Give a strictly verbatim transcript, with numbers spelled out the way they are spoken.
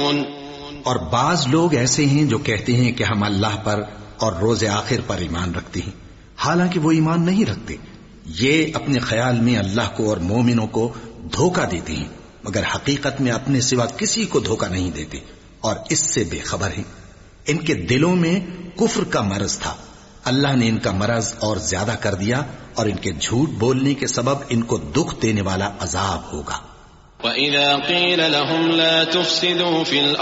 और बाज लोग ऐसे हैं जो कहते हैं कि हम अल्लाह पर और रोजे आखिर पर ईमान रखते हैं, हालांकि वो ईमान नहीं रखते। ये अपने ख्याल में अल्लाह को और मोमिनों को धोखा देते हैं, मगर हकीकत में अपने सिवा किसी को धोखा नहीं देते और इससे बेखबर हैं। इनके दिलों में कुफ्र का मरज था, अल्लाह ने इनका मरज और ज्यादा कर दिया और इनके झूठ बोलने के सबब इनको दुख देने वाला अजाब होगा।